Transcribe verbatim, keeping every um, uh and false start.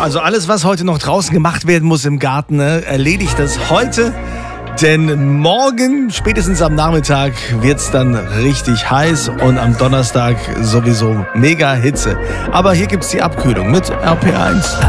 also alles, was heute noch draußen gemacht werden muss im Garten, ne, erledigt das heute. Denn morgen, spätestens am Nachmittag, wird's dann richtig heiß und am Donnerstag sowieso mega Hitze. Aber hier gibt's die Abkühlung mit R P eins.